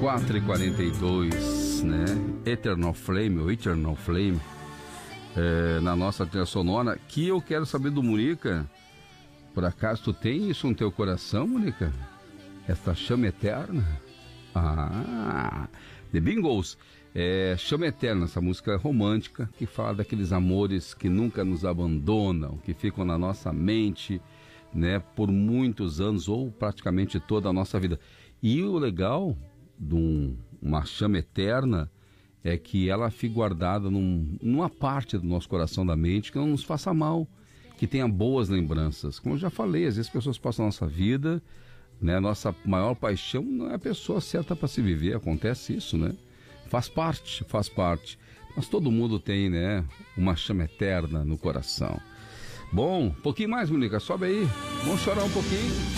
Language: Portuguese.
4h42, né? Eternal Flame, ou Eternal Flame, na nossa trilha sonora, que eu quero saber do Munica. Por acaso tu tem isso no teu coração, Munica? Esta chama eterna? The Bingos, Chama Eterna, essa música romântica que fala daqueles amores que nunca nos abandonam, que ficam na nossa mente, né, por muitos anos ou praticamente toda a nossa vida. E o legal de uma chama eterna é que ela fique guardada numa parte do nosso coração, da mente, que não nos faça mal, que tenha boas lembranças. Como eu já falei, às vezes as pessoas passam a nossa vida, né, nossa maior paixão não é a pessoa certa para se viver, acontece isso, né? Faz parte. Mas todo mundo tem, né, uma chama eterna no coração. Bom, um pouquinho mais, Munica, sobe aí. Vamos chorar um pouquinho.